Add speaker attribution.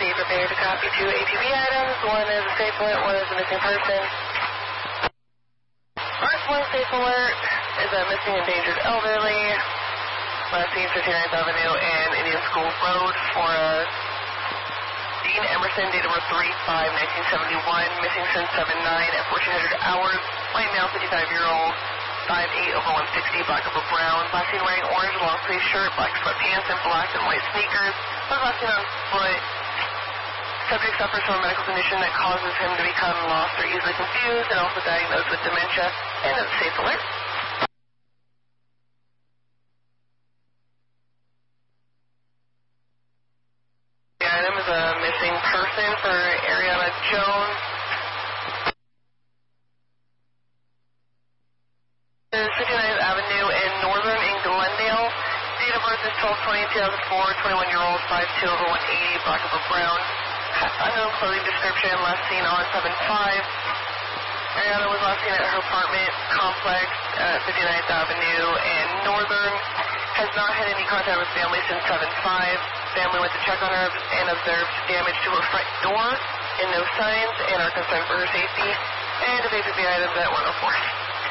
Speaker 1: be prepared to copy 2 ATV items. One is a safe alert, one is a missing person. First one safe alert is a missing endangered elderly. Last seen 59th Avenue and Indian School Road for Dean Emerson, date of birth 3/5/1971, missing since 7/9 at 1400 hours. White male, 55-year-old, 5'8", over 160, black over brown. Last seen wearing orange long sleeve shirt, black sweatpants, and black and white sneakers. Was last seen on foot. Subject suffers from a medical condition that causes him to become lost or easily confused, and also diagnosed with dementia, and is a safe alert. The item is a missing person for Ariana Jones. It is 59th Avenue and Northern in Glendale. Date of birth is 12/20/2004, 21-year-old, 5'2", over 180, black over brown. Unknown clothing description, last seen on 7/5. Ariana was last seen at her apartment complex at 59th Avenue and Northern. Has not had any contact with family since 7/5. Family went to check on her and observed damage to her front door and no signs, and are concerned for her safety. And evaded the items at 104.